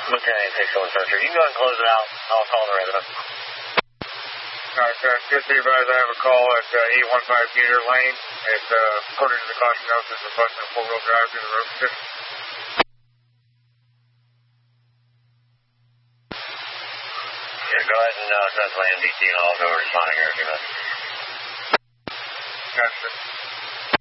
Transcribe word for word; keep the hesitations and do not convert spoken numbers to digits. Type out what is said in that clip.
Okay, six one seven. You can go ahead and close it out. I'll call the resident. Alright, sir. Just be advised, I have a call at uh, eight one five Gator Lane. It's, uh, according to the caution notes, it's a busted four-wheel drive through the road position. Yeah, go ahead and uh, send my M D T and I'll go responding here in a few minutes. Gotcha.